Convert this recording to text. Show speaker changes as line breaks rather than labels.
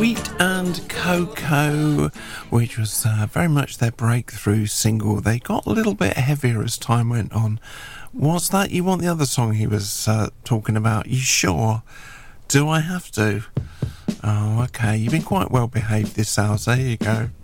Sweet and Cocoa, which was very much their breakthrough single. They got a little bit heavier as time went on. What's that? You want the other song he was talking about? You sure? Do I have to? Oh, okay. You've been quite well behaved this hour, so here you go.